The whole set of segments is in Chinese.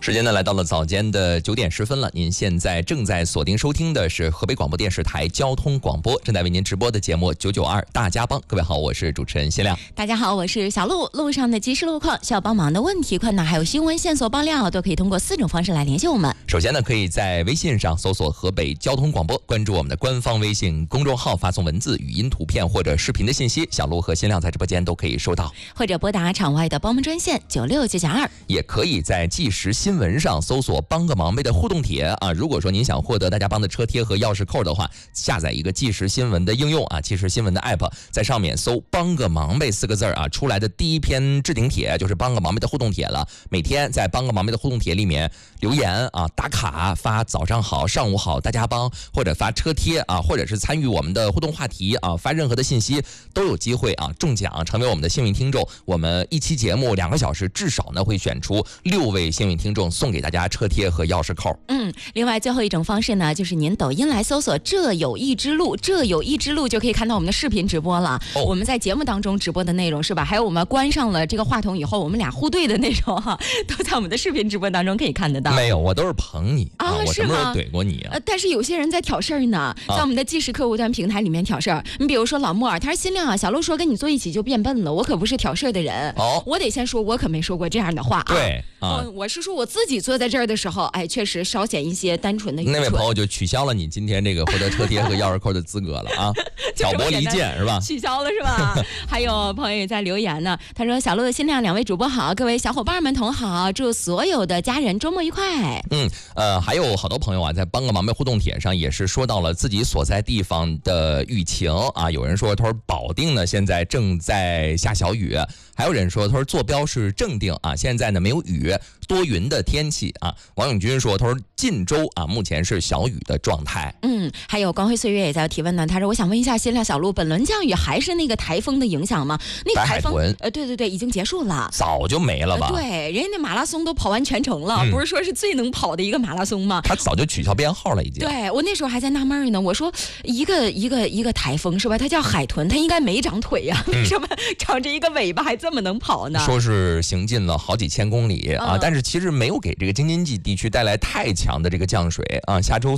时间呢来到了早间的9点10分了，您现在正在锁定收听的是河北广播电视台交通广播正在为您直播的节目992大家帮。各位好，我是主持人谢亮。 大家好，我是小璐。路上的即时路况、需要帮忙的问题困难，还有新闻线索爆料，都可以通过4种方式来联系我们。 首先呢，可以在微信上搜索河北交通广播，关注我们的官方微信公众号，发送文字、语音、图片或者视频的信息，小璐和新亮在直播间都可以收到。 或者拨打场外的帮忙专线96992， 也可以在即时新闻上搜索帮个忙呗的互动帖啊。如果说您想获得大家帮的车贴和钥匙扣的话，下载一个即时新闻的应用啊，即时新闻的 app， 在上面搜帮个忙呗4个字啊，出来的第一篇置顶帖就是帮个忙呗的互动帖了。每天在帮个忙呗的互动帖里面留言啊，打卡发早上好、上午好大家帮，或者发车贴啊，或者是参与我们的互动话题啊，发任何的信息都有机会啊中奖，成为我们的幸运听众。我们一期节目2个小时至少呢会选出6位幸运听众，送给大家车贴和钥匙扣。 另外最后一种方式呢，就是您抖音来搜索这有一之路，这有一之路就可以看到我们的视频直播了。我们在节目当中直播的内容是吧？还有我们关上了这个话筒以后，我们俩互对的内容哈，都在我们的视频直播当中可以看得到。 没有，我都是捧你啊，我什么时候怼过你啊？ 但是有些人在挑事儿呢，在我们的即时客户端平台里面挑事儿。你比如说老莫尔，他说新亮啊，小璐说跟你坐一起就变笨了，我可不是挑事儿的人。我得先说，我可没说过这样的话啊。 对啊， 我是说我自己坐在这儿的时候，哎，确实稍显一些单纯的愚蠢。 那位朋友就取消了你今天这个获得车贴和钥匙扣的资格了啊，挑拨离间是吧？ 取消了是吧？还有朋友也在留言呢，他说小璐的新亮2位主播好，各位小伙伴们同好，祝所有的家人周末愉快。 还有好多朋友啊，在帮个忙呗互动帖上也是说到了自己所在地方的雨情啊，有人说他说保定呢现在正在下小雨，还有人说他说坐标是正定啊，现在呢没有雨，多云的天气啊。王永军说他说晋州啊目前是小雨的状态。 还有光辉岁月也在提问呢，他说我想问一下新亮小璐，本轮降雨还是那个台风的影响吗？那个台风对，已经结束了， 早就没了吧？ 对，人家那马拉松都跑完全程了，不是说是最能跑的一个马拉松吗？ 他早就取消编号了已经。 对，我那时候还在纳闷呢，我说一个台风是吧？它叫海豚，它应该没长腿呀，为什么长着一个尾巴还这么能跑呢？ 说是行进了好几千公里啊，但是其实没有给这个京津冀地区带来太强的这个降水啊。上周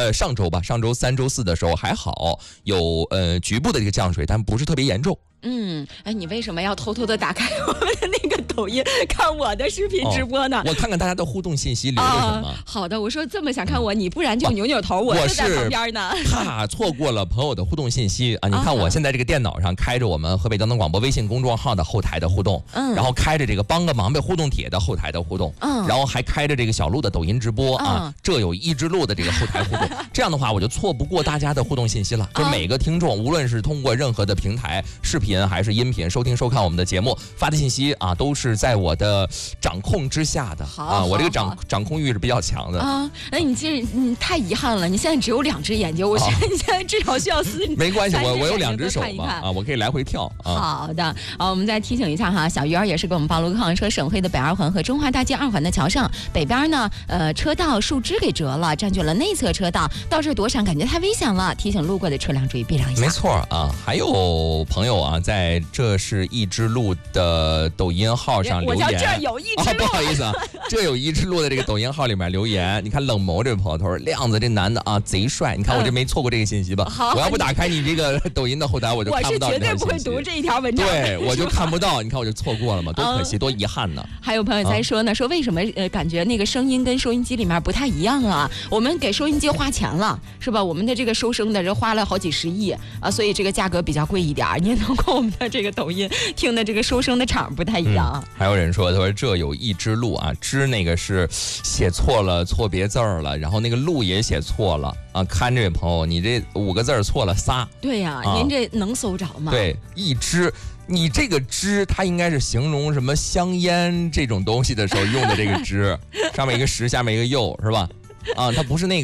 3、周4的时候还好，有局部的这个降水，但不是特别严重。 你为什么要偷偷的打开我们的那个抖音看我的视频直播呢？ 我看看大家的互动信息留着什么。 好的，我说这么想看我，你不然就扭扭头，我就在旁边呢。 怕错过了朋友的互动信息啊！你看我现在这个电脑上开着我们河北交通广播微信公众号的后台的互动，然后开着这个帮个忙呗互动帖的后台的互动，然后还开着这个小璐的抖音直播啊，这有一之路的这个后台互动。这样的话我就错不过大家的互动信息了。就每个听众无论是通过任何的平台视频还是音频收听收看我们的节目发的信息啊，都是在我的掌控之下的我这个掌控欲是比较强的啊。 那你太遗憾了，你现在只有2只眼睛，我觉得你现在至少需要4。 没关系，我有2只手嘛啊，我可以来回跳好的，我们再提醒一下哈，小鱼儿也是给我们暴露抗车，省会的北2环和中华大街2环的桥上北边呢，车道树枝给折了，占据了内侧车道，到这躲闪感觉太危险了，提醒路过的车辆注意避让一下。 没错啊，还有朋友啊，在这是一之路的抖音号上留言， 我叫这有一之路， 不好意思啊，这有一之路的这个抖音号里面留言，你看冷眸这位朋友他说亮子这男的啊贼帅，你看我这没错过这个信息吧？我要不打开你这个抖音的后台，我就看不到这条信息。 我是绝对不会读这一条文章， 对，我就看不到，你看我就错过了嘛，多可惜，多遗憾呢。 还有朋友在说呢，说为什么感觉那个声音跟收音机里面不太一样啊？我们给收音机花钱了是吧？我们的这个收声的人花了好几十亿啊，所以这个价格比较贵一点。你也通过我们的这个抖音听的这个收声的场不太一样。 还有人说，他说这有一之路啊，之那个是写错了，错别字了，然后那个路也写错了啊。看这位朋友，你这5个字错了仨。 对呀，您这能搜着吗？ 对，一之。你这个枝，它应该是形容什么香烟这种东西的时候用的这个枝，上面一个石，下面一个右，是吧？啊，它不是那个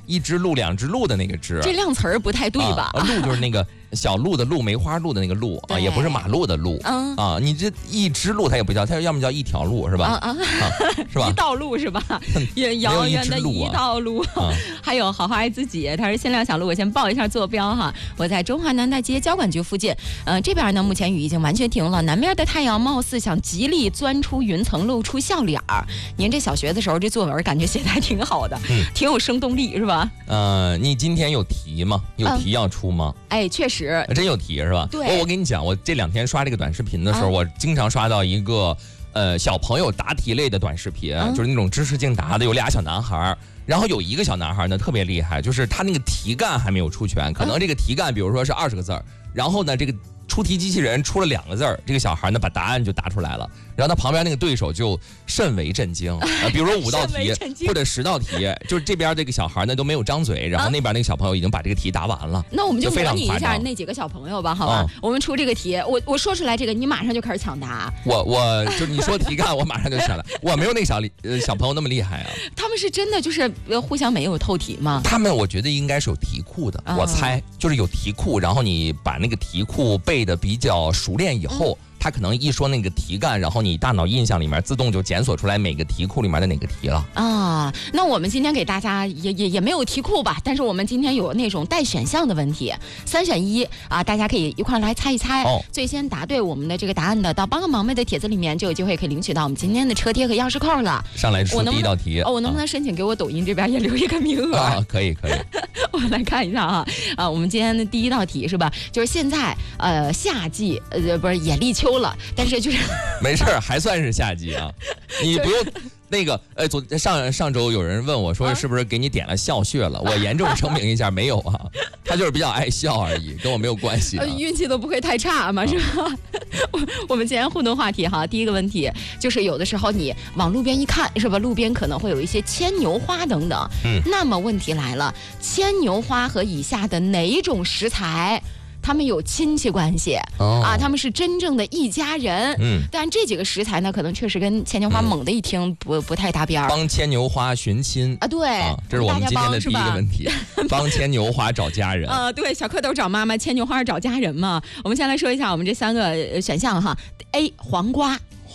一只鹿两只鹿的那个只， 这量词儿不太对吧？ 鹿就是那个小鹿的鹿，梅花鹿的那个鹿啊，也不是马路的路啊。你这一只鹿它也不叫，它要么叫一条路是吧？是吧？ 一道路是吧？遥远的一道路。还有好好爱自己，他说限量小鹿，我先报一下坐标哈。我在中华南大街交管局附近，这边呢目前雨已经完全停了，南边的太阳貌似想极力钻出云层，露出笑脸儿。您这小学的时候这作文感觉写的还挺好的，挺有生动力是吧？ 你今天有题吗？有题要出吗？ 哎，确实。 真有题是吧？ 对， 我跟你讲，我这2天刷这个短视频的时候，我经常刷到一个小朋友答题类的短视频，就是那种知识竞答的，有2小男孩，然后有一个小男孩呢特别厉害，就是他那个题干还没有出全，可能这个题干比如说是20个字儿，然后呢这个出题机器人出了2个字儿，这个小孩呢把答案就答出来了，然后他旁边那个对手就甚为震惊比如说5道题或者10道题，就是这边这个小孩呢都没有张嘴，然后那边那个小朋友已经把这个题答完了。 那我们就模拟一下那几个小朋友吧，好吧？我们出这个题，我说出来这个，你马上就开始抢答。 我就你说题干，我马上就抢答。我没有那个小朋友那么厉害啊。 他们是真的就是互相没有透题吗？ 他们我觉得应该是有题库的，我猜就是有题库，然后你把那个题库背的比较熟练以后。他可能一说那个题干，然后你大脑印象里面自动就检索出来每个题库里面的哪个题了啊。那我们今天给大家也没有题库吧，但是我们今天有那种带选项的问题，3选1啊，大家可以一块来猜一猜。最先答对我们的这个答案的，到帮个忙妹的帖子里面就有机会可以领取到我们今天的车贴和钥匙扣了。 上来出第一道题， 我能不能申请给我抖音这边也留一个名额？ 可以。 我们来看一下我们今天的第一道题是吧？就是现在夏季不是也立秋了，但是就是没事还算是夏季啊，你不用那个上周有人问我说是不是给你点了笑穴了？我严重声明一下，没有啊，他就是比较爱笑而已，跟我没有关系运气都不会太差嘛，是吧？我们今天互动话题第一个问题就是有的时候你往路边一看是吧，路边可能会有一些牵牛花等等，那么问题来了，牵牛花和以下的哪一种食材他们有亲戚关系他们是真正的一家人。但这几个食材呢，可能确实跟牵牛花猛的一听不太搭边儿。 帮牵牛花寻亲对这是我们今天的第一个问题。帮牵牛花找家人对，小蝌蚪找妈妈，牵牛花找家人嘛。我们先来说一下我们这3个选项A 黄瓜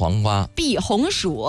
，B 红薯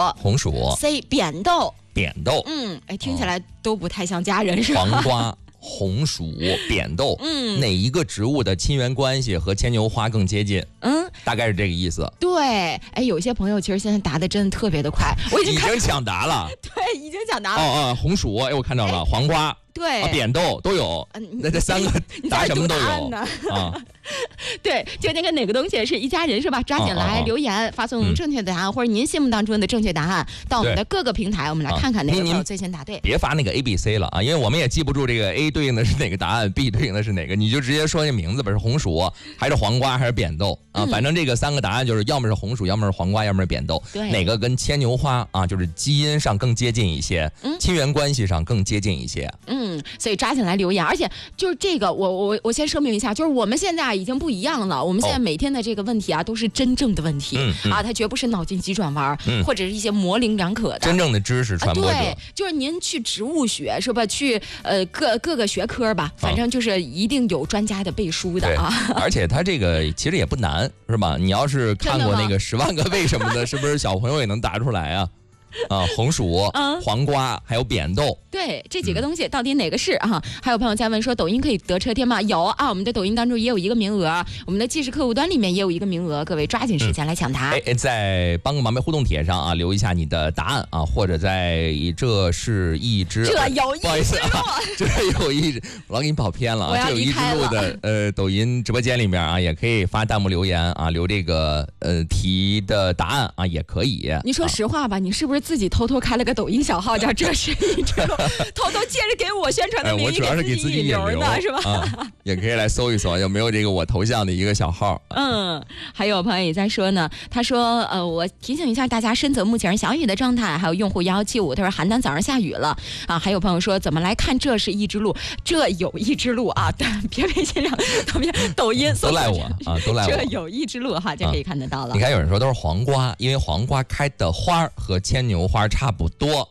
，C 扁豆。听起来都不太像家人是吧？ 黄瓜红薯、扁豆，哪一个植物的亲缘关系和牵牛花更接近？大概是这个意思。 对，有些朋友其实现在答的真的特别的快，我已经抢答了。 对，已经抢答了。 红薯，我看到了，黄瓜。 对， 扁豆都有，那这3个答什么都有对，就那个哪个东西是一家人是吧？抓紧来留言，发送正确的答案或者您心目当中的正确答案到我们的各个平台，我们来看看哪个朋友最先答对。 别发那个 ABC 了因为我们也记不住这个 A 对应的是哪个答案 ，B 对应的是哪个，你就直接说那名字吧，是红薯还是黄瓜还是扁豆反正这个3个答案就是要么是红薯，要么是黄瓜，要么是扁豆，哪个跟牵牛花就是基因上更接近一些，亲缘关系上更接近一些。 所以抓紧来留言，而且就是这个，我先声明一下，就是我们现在已经不一样了，我们现在每天的这个问题都是真正的问题它绝不是脑筋急转弯或者是一些模棱两可的真正的知识传播者。 对，就是您去植物学是吧？去各个学科吧，反正就是一定有专家的背书的而且它这个其实也不难是吧？你要是看过那个10万个为什么的，是不是小朋友也能答出来啊？红薯、黄瓜还有扁豆， 对，这几个东西到底哪个是还有朋友在问说抖音可以得车贴吗？有我们的抖音当中也有一个名额，我们的即时客户端里面也有一个名额，各位抓紧时间来抢答。 在帮个忙呗互动帖上留一下你的答案或者在这是一只不好意思这有一只我老给你跑偏了这有一只鹿的抖音直播间里面也可以发弹幕留言留这个题的答案也可以。 你说实话吧，你是不是自己偷偷开了个抖音小号叫这是一只鹿，偷偷借着给我宣传的名义给自己引流呢是吧？ 也可以来搜一搜有没有这个我头像的一个小号。 还有朋友也在说呢，他说我提醒一下大家，深泽目前是小雨的状态，还有用户1175他说邯郸早上下雨了还有朋友说怎么来看这是一只鹿，这有一只鹿别微信上抖音都赖我都赖我， 这有一只鹿就可以看得到了。 你看有人说都是黄瓜，因为黄瓜开的花和牵牛花差不多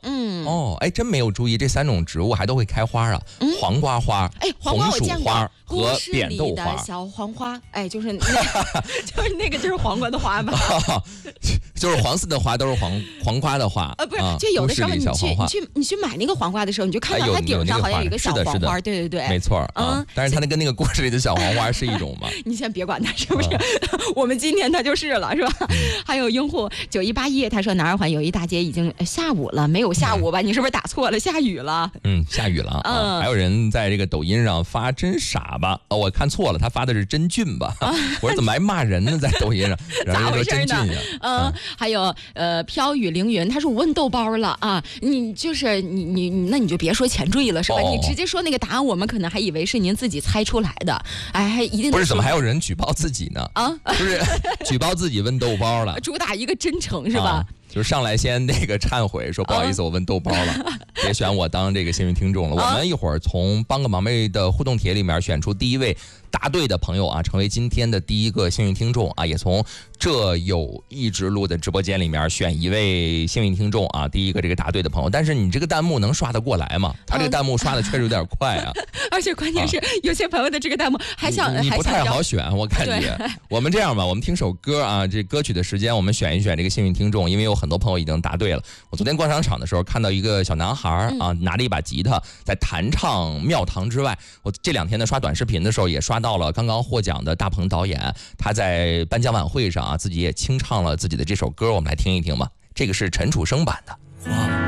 哦，哎，真没有注意这3种植物还都会开花啊，黄瓜花、 黄瓜红薯我见过花和扁豆花。 小黄花，哎，就是就是黄瓜的花吧。 就是黄色的花都是黄瓜的花。 不是，就有的时候你去买那个黄瓜的时候，你就看到它顶上好像有一个小黄花，对， 没错。但是它跟那个故事里的小黄花是一种吗？ 你先别管它是不是，我们今天它就是了，是吧？还有用户9181，他说南二环有一大街已经下午了，没有下午吧？你是不是打错了？下雨了。 下雨了。还有人在这个抖音上发真傻吧？我看错了，他发的是真俊吧？我说怎么还骂人呢？在抖音上，然后说真俊呀。 还有飘雨凌云，他说我问豆包了啊，你就是你那你就别说前缀了是吧？你直接说那个答案，我们可能还以为是您自己猜出来的。哎，还一定不是？怎么还有人举报自己呢？就是举报自己问豆包了， 主打一个真诚是吧？ 就是上来先那个忏悔，说不好意思，我问豆包了，别选我当这个幸运听众了。我们一会儿从帮个忙妹的互动帖里面选出第一位答对的朋友啊，成为今天的第一个幸运听众啊，也从这有一直录的直播间里面选一位幸运听众啊，第一个这个答对的朋友。但是你这个弹幕能刷得过来吗？他这个弹幕刷的确实有点快啊， 而且关键是有些朋友的这个弹幕你不太好选，我感觉。我们这样吧，我们听首歌啊，这歌曲的时间我们选一选这个幸运听众，因为有很多朋友已经答对了。我昨天逛商场的时候看到一个小男孩啊，拿着一把吉他在弹唱《庙堂之外》。我这2天呢刷短视频的时候也刷到了刚刚获奖的大鹏导演，他在颁奖晚会上啊自己也清唱了自己的这首歌，我们来听一听吧。这个是陈楚生版的。